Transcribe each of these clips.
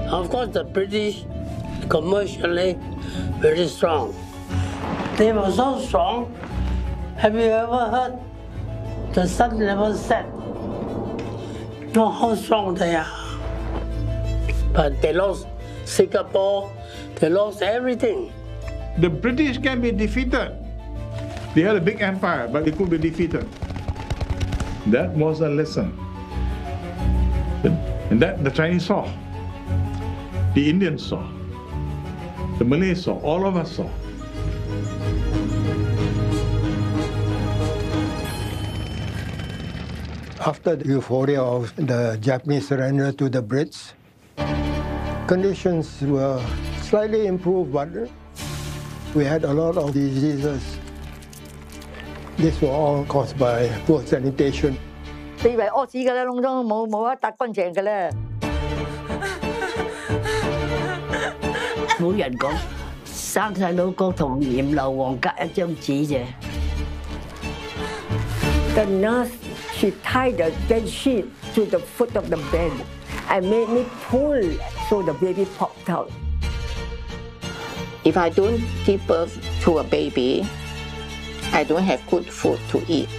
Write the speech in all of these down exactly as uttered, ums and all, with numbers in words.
Of course, the British commercially very strong. They were so strong. Have you ever heard the sun never set? Know how strong they are. But they lost Singapore. They lost everything. The British can be defeated. They had a big empire, but they could be defeated. That was a lesson. And that the Chinese saw. The Indians saw. The Malays saw. All of us saw. After the euphoria of the Japanese surrender to the Brits, conditions were slightly improved, but we had a lot of diseases. These were all caused by poor sanitation. 你以為屙屎嘅咧，窿中冇冇一笪乾淨嘅咧？ 冇人講生細佬哥同閻羅王隔一張紙啫。 The nurse, she tied the bed sheet to the foot of the bed and made me pull so the baby popped out. If I don't give birth to a baby, I don't have good food to eat.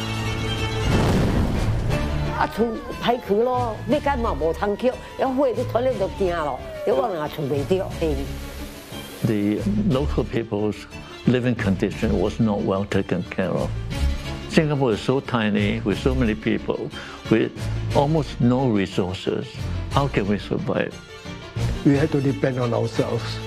啊，厝歹去咯，你間嘛無通吸，一火你拖你就驚咯，你往哪厝袂着。 The local people's living condition was not well taken care of. Singapore is so tiny with so many people, with almost no resources. How can we survive? We had to depend on ourselves.